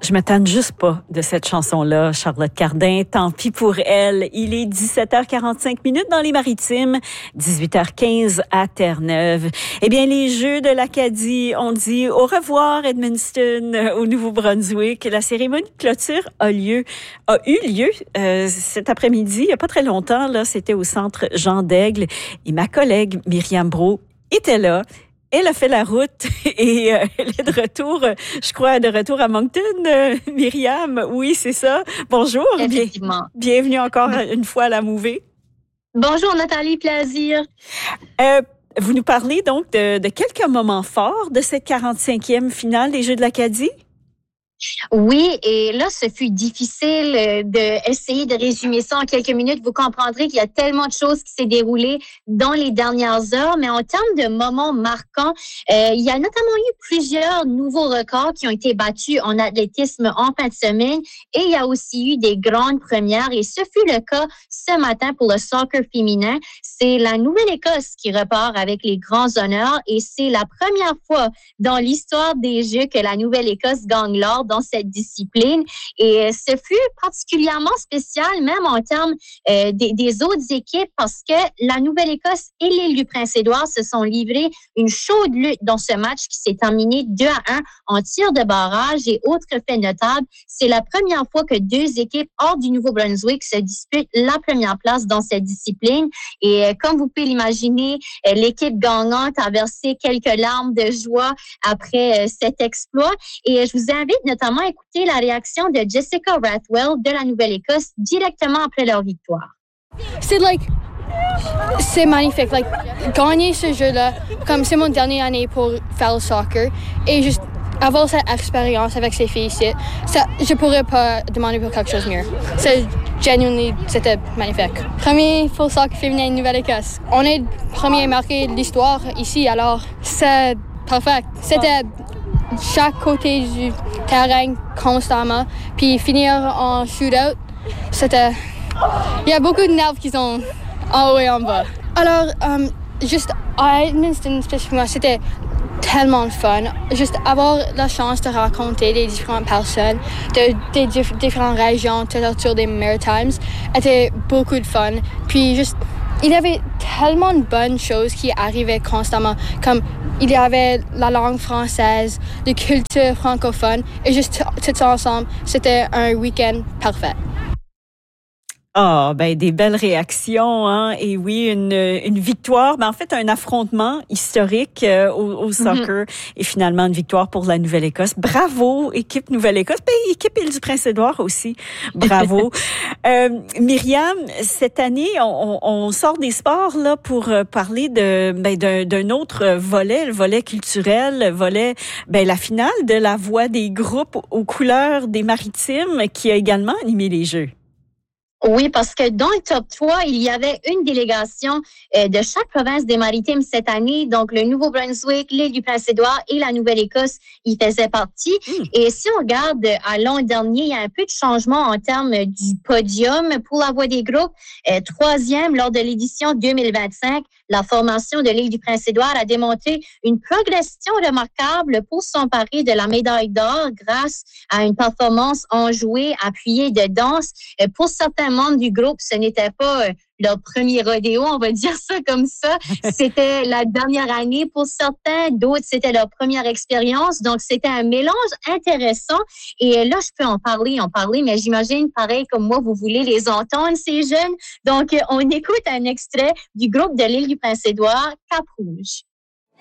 Je me tanne juste pas de cette chanson-là, Charlotte Cardin. Tant pis pour elle. Il est 17h45 dans les Maritimes, 18h15 à Terre-Neuve. Eh bien, les Jeux de l'Acadie ont dit au revoir Edmundston au Nouveau-Brunswick. La cérémonie de clôture a eu lieu cet après-midi, il n'y a pas très longtemps. Là, c'était au Centre Jean Daigle. Et ma collègue Myriam Brault était là. Elle a fait la route et elle est de retour, je crois, de retour à Moncton, Myriam. Oui, c'est ça. Bonjour. Effectivement. Bienvenue encore une fois à la Mouvée. Bonjour Nathalie, plaisir. Vous nous parlez donc de quelques moments forts de cette 45e finale des Jeux de l'Acadie? Oui, et là, ce fut difficile d'essayer de résumer ça en quelques minutes. Vous comprendrez qu'il y a tellement de choses qui s'est déroulées dans les dernières heures, mais en termes de moments marquants, il y a notamment eu plusieurs nouveaux records qui ont été battus en athlétisme en fin de semaine, et il y a aussi eu des grandes premières, et ce fut le cas ce matin pour le soccer féminin. C'est la Nouvelle-Écosse qui repart avec les grands honneurs, et c'est la première fois dans l'histoire des Jeux que la Nouvelle-Écosse gagne l'or dans cette discipline. Et ce fut particulièrement spécial, même en termes des autres équipes, parce que la Nouvelle-Écosse et l'île du Prince-Édouard se sont livrés une chaude lutte dans ce match qui s'est terminé 2-1 en tir de barrage. Et autre fait notable, c'est la première fois que deux équipes hors du Nouveau-Brunswick se disputent la première place dans cette discipline. Et comme vous pouvez l'imaginer, l'équipe gagnante a versé quelques larmes de joie après cet exploit. Et je vous invite notamment à écouter la réaction de Jessica Rathwell de la Nouvelle-Écosse directement après leur victoire. C'est magnifique. Gagner ce jeu-là, comme c'est mon dernière année pour faire le soccer, et juste avoir cette expérience avec ces filles-ci, je pourrais pas demander pour quelque chose de mieux. C'était magnifique. Premier full soccer féminin Nouvelle-Écosse. On est le premier marqué de l'histoire ici, alors c'est parfait. C'était chaque côté du terrain constamment, puis finir en shootout, il y a beaucoup de nerfs qui sont en haut et en bas. Alors, juste à Edmundston spécifiquement, c'était tellement fun. Juste avoir la chance de rencontrer des différentes personnes des différentes régions tout autour des Maritimes était beaucoup de fun. Puis juste, il y avait tellement de bonnes choses qui arrivaient constamment, comme il y avait la langue française, la culture francophone, et juste tout ça ensemble, c'était un week-end parfait. Ah, ben des belles réactions, hein. Et oui, une victoire, en fait un affrontement historique au soccer, et finalement une victoire pour la Nouvelle-Écosse. Bravo, équipe Nouvelle-Écosse, équipe Île du Prince-Édouard aussi. Bravo. Myriam, cette année, on sort des sports là pour parler d'un autre volet, le volet culturel, le volet la finale de la Voix des groupes aux couleurs des Maritimes qui a également animé les Jeux. Oui, parce que dans le top 3, il y avait une délégation de chaque province des Maritimes cette année. Donc, le Nouveau-Brunswick, l'île du Prince-Édouard et la Nouvelle-Écosse y faisaient partie. Et si on regarde à l'an dernier, il y a un peu de changement en termes du podium pour la Voix des groupes. Troisième lors de l'édition 2025, la formation de l'île du Prince-Édouard a démontré une progression remarquable pour s'emparer de la médaille d'or grâce à une performance enjouée, appuyée de danse. Pour certains membres du groupe, ce n'était pas leur premier rodéo, on va dire ça comme ça. C'était la dernière année pour certains, d'autres, c'était leur première expérience. Donc, c'était un mélange intéressant. Et là, je peux en parler, mais j'imagine, pareil comme moi, vous voulez les entendre, ces jeunes. Donc, on écoute un extrait du groupe de l'île du Prince-Édouard, Cap-Rouge.